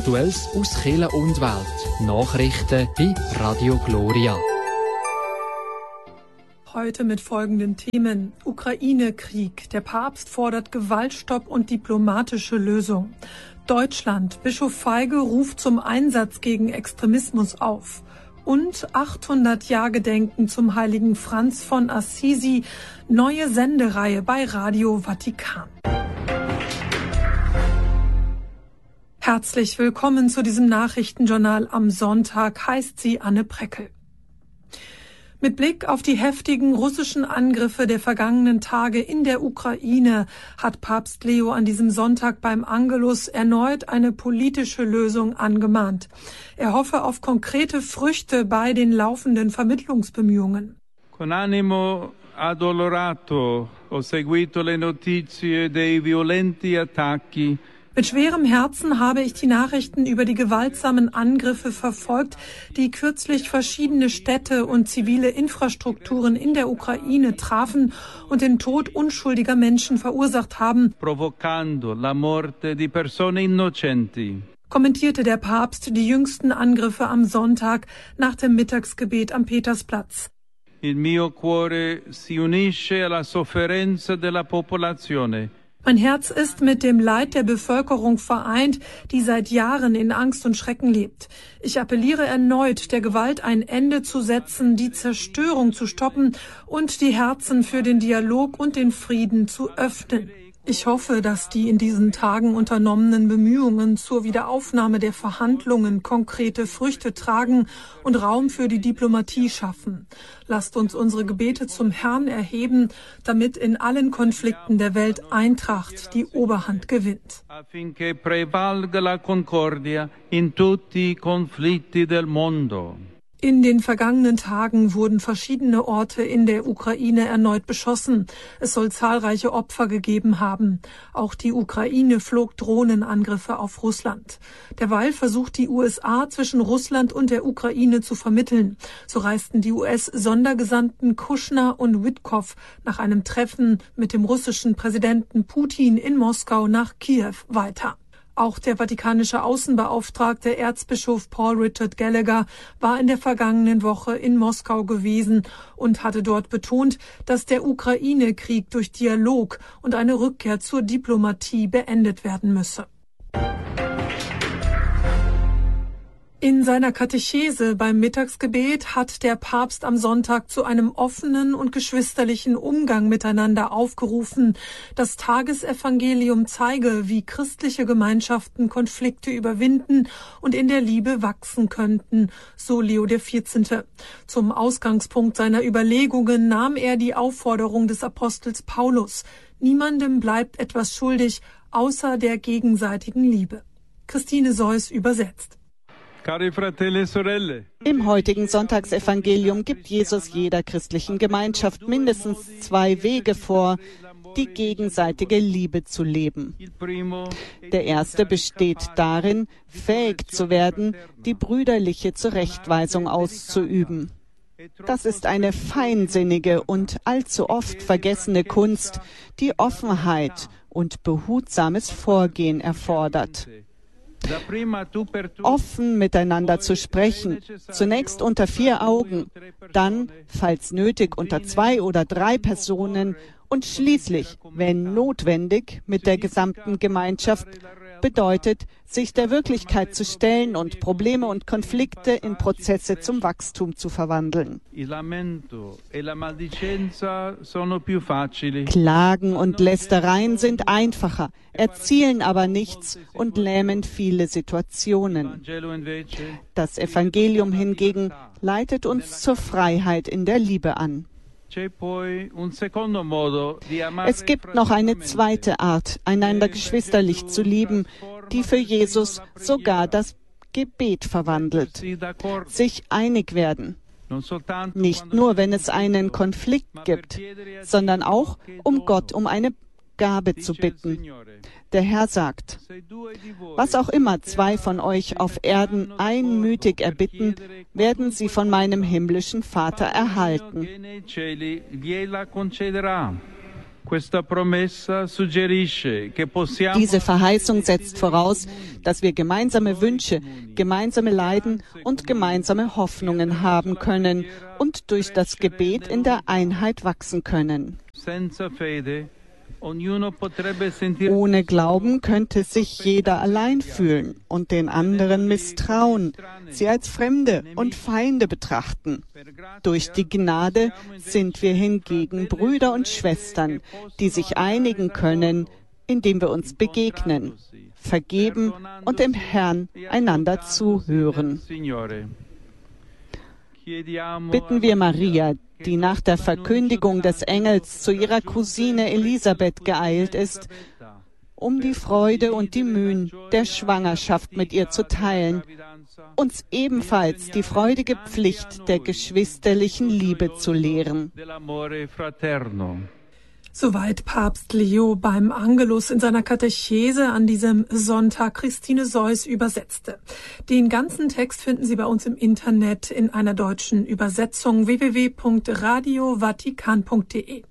Aktuelles aus Kirche und Welt. Nachrichten bei Radio Gloria. Heute mit folgenden Themen. Ukraine-Krieg. Der Papst fordert Gewaltstopp und diplomatische Lösung. Deutschland. Bischof Feige ruft zum Einsatz gegen Extremismus auf. Und 800-Jahr-Gedenken zum heiligen Franz von Assisi. Neue Sendereihe bei Radio Vatikan. Herzlich willkommen zu diesem Nachrichtenjournal am Sonntag, heißt sie Anne Preckel. Mit Blick auf die heftigen russischen Angriffe der vergangenen Tage in der Ukraine hat Papst Leo an diesem Sonntag beim Angelus erneut eine politische Lösung angemahnt. Er hoffe auf konkrete Früchte bei den laufenden Vermittlungsbemühungen. Con animo addolorato ho seguito le notizie dei violenti attacchi. Mit schwerem Herzen habe ich die Nachrichten über die gewaltsamen Angriffe verfolgt, die kürzlich verschiedene Städte und zivile Infrastrukturen in der Ukraine trafen und den Tod unschuldiger Menschen verursacht haben, Provocando la morte di persone innocenti. Kommentierte der Papst die jüngsten Angriffe am Sonntag nach dem Mittagsgebet am Petersplatz. Il mio cuore si unisce alla sofferenza della popolazione. Mein Herz ist mit dem Leid der Bevölkerung vereint, die seit Jahren in Angst und Schrecken lebt. Ich appelliere erneut, der Gewalt ein Ende zu setzen, die Zerstörung zu stoppen und die Herzen für den Dialog und den Frieden zu öffnen. Ich hoffe, dass die in diesen Tagen unternommenen Bemühungen zur Wiederaufnahme der Verhandlungen konkrete Früchte tragen und Raum für die Diplomatie schaffen. Lasst uns unsere Gebete zum Herrn erheben, damit in allen Konflikten der Welt Eintracht die Oberhand gewinnt. Affinché prevalga la concordia in tutti i conflitti del mondo. In den vergangenen Tagen wurden verschiedene Orte in der Ukraine erneut beschossen. Es soll zahlreiche Opfer gegeben haben. Auch die Ukraine flog Drohnenangriffe auf Russland. Derweil versucht die USA zwischen Russland und der Ukraine zu vermitteln. So reisten die US-Sondergesandten Kushner und Witkow nach einem Treffen mit dem russischen Präsidenten Putin in Moskau nach Kiew weiter. Auch der vatikanische Außenbeauftragte Erzbischof Paul Richard Gallagher war in der vergangenen Woche in Moskau gewesen und hatte dort betont, dass der Ukraine-Krieg durch Dialog und eine Rückkehr zur Diplomatie beendet werden müsse. In seiner Katechese beim Mittagsgebet hat der Papst am Sonntag zu einem offenen und geschwisterlichen Umgang miteinander aufgerufen. Das Tagesevangelium zeige, wie christliche Gemeinschaften Konflikte überwinden und in der Liebe wachsen könnten, so Leo XIV. Zum Ausgangspunkt seiner Überlegungen nahm er die Aufforderung des Apostels Paulus: Niemandem bleibt etwas schuldig, außer der gegenseitigen Liebe. Christine Seuss übersetzt. Im heutigen Sonntagsevangelium gibt Jesus jeder christlichen Gemeinschaft mindestens 2 Wege vor, die gegenseitige Liebe zu leben. Der erste besteht darin, fähig zu werden, die brüderliche Zurechtweisung auszuüben. Das ist eine feinsinnige und allzu oft vergessene Kunst, die Offenheit und behutsames Vorgehen erfordert. Offen miteinander zu sprechen, zunächst unter 4 Augen, dann, falls nötig, unter 2 oder 3 Personen und schließlich, wenn notwendig, mit der gesamten Gemeinschaft, bedeutet, sich der Wirklichkeit zu stellen und Probleme und Konflikte in Prozesse zum Wachstum zu verwandeln. Klagen und Lästereien sind einfacher, erzielen aber nichts und lähmen viele Situationen. Das Evangelium hingegen leitet uns zur Freiheit in der Liebe an. Es gibt noch eine zweite Art, einander geschwisterlich zu lieben, die für Jesus sogar das Gebet verwandelt. Sich einig werden. Nicht nur, wenn es einen Konflikt gibt, sondern auch, um Gott um eine Gabe zu bitten. Der Herr sagt: Was auch immer 2 von euch auf Erden einmütig erbitten, werden sie von meinem himmlischen Vater erhalten. Diese Verheißung setzt voraus, dass wir gemeinsame Wünsche, gemeinsame Leiden und gemeinsame Hoffnungen haben können und durch das Gebet in der Einheit wachsen können. Ohne Glauben könnte sich jeder allein fühlen und den anderen misstrauen, sie als Fremde und Feinde betrachten. Durch die Gnade sind wir hingegen Brüder und Schwestern, die sich einigen können, indem wir uns begegnen, vergeben und im Herrn einander zuhören. Bitten wir Maria, die nach der Verkündigung des Engels zu ihrer Cousine Elisabeth geeilt ist, um die Freude und die Mühen der Schwangerschaft mit ihr zu teilen, uns ebenfalls die freudige Pflicht der geschwisterlichen Liebe zu lehren. Soweit Papst Leo beim Angelus in seiner Katechese an diesem Sonntag. Christine Seuss übersetzte. Den ganzen Text finden Sie bei uns im Internet in einer deutschen Übersetzung www.radiovatikan.de.